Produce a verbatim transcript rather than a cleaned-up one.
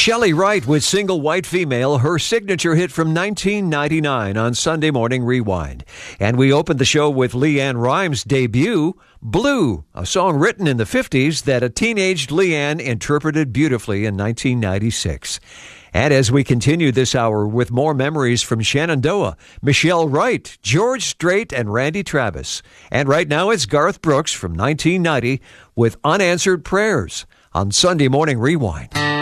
Shelley Wright with Single White Female, her signature hit from nineteen ninety-nine on Sunday Morning Rewind. And we opened the show with Leanne Rimes' debut, Blue, a song written in the fifties that a teenaged Leanne interpreted beautifully in nineteen ninety-six. And as we continue this hour with more memories from Shenandoah, Michelle Wright, George Strait, and Randy Travis. And right now it's Garth Brooks from nineteen ninety with Unanswered Prayers on Sunday Morning Rewind.